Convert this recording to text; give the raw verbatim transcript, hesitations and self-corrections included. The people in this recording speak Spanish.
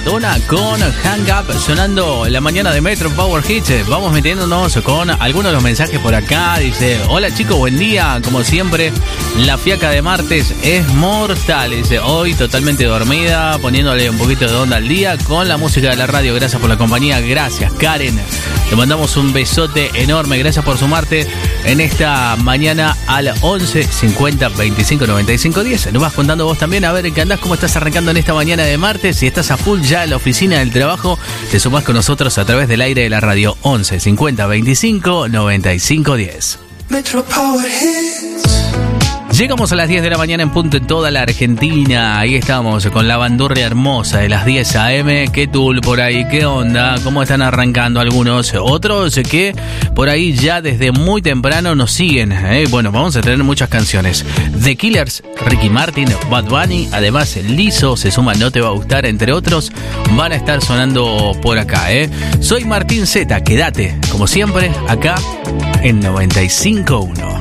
Madonna con Hang Up sonando en la mañana de Metro Power Hits. Vamos metiéndonos con algunos de los mensajes por acá. Dice, hola chicos, buen día. Como siempre, la fiaca de martes es mortal. Dice, hoy totalmente dormida, poniéndole un poquito de onda al día con la música de la radio. Gracias por la compañía. Gracias, Karen. Te mandamos un besote enorme. Gracias por sumarte en esta mañana al once cincuenta veinticinco noventa y cinco diez. Nos vas contando vos también a ver en qué andás, cómo estás arrancando en esta mañana de martes. Si estás a full ya en la oficina del trabajo, te sumás con nosotros a través del aire de la radio once cincuenta veinticinco noventa y cinco diez. Metro Power Hits. Llegamos a las diez de la mañana en punto en toda la Argentina. Ahí estamos con la bandurria hermosa de las diez a eme. ¿Qué tool por ahí? ¿Qué onda? ¿Cómo están arrancando algunos? Otros que por ahí ya desde muy temprano nos siguen. ¿eh? Bueno, vamos a tener muchas canciones. The Killers, Ricky Martin, Bad Bunny. Además, Lizzo se suma No Te Va a Gustar, entre otros. Van a estar sonando por acá. ¿eh? Soy Martín Z. Quédate, como siempre, acá en noventa y cinco punto uno.